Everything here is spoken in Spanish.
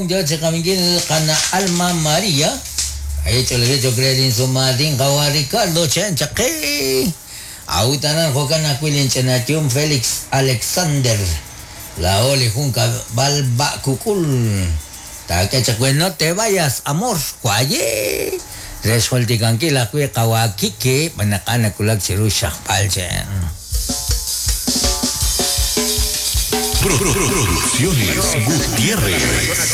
Yo se camingin kana Alma María. Ahí yo creer en su madin kawa Ricardo Chen chake. Autanan ko kana kwilin chenatium Felix Alexander. La oli junca balba kukul. Ta que chakwe no te vayas amor kwaye. Resuelti kankila kwe kawakike manakana kulak sirusha palchen. Producciones Gutiérrez.